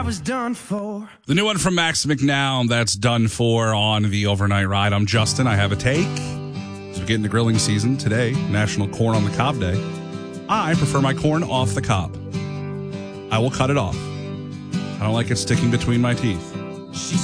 I was done for. The new one from Max McNown, that's Done For on the Overnight Ride. I'm Justin. I have a take. As we get into grilling season today, National Corn on the Cob Day. I prefer my corn off the cob. I will cut it off. I don't like it sticking between my teeth.